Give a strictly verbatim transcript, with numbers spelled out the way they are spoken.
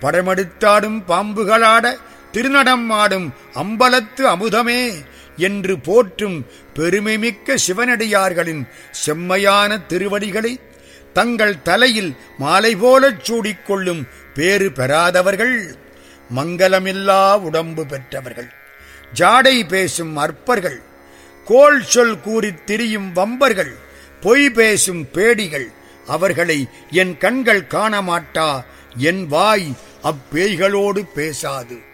படமெடுத்தாடும் பாம்புகளாட திருநடம் ஆடும் அம்பலத்து அமுதமே என்று போற்றும் பெருமைமிக்க சிவனடியார்களின் செம்மையான திருவடிகளை தங்கள் தலையில் மாலை போலச் சூடிக்கொள்ளும் பேறு பெறாதவர்கள் மங்கலமில்லா உடம்பு பெற்றவர்கள், ஜாடை பேசும் அற்பர்கள், கோள் சொல் கூறித் திரியும் வம்பர்கள், பொய் பேசும் பேடிகள், அவர்களை என் கண்கள் காணமாட்டா, என் வாய் அப்பேய்களோடு பேசாது.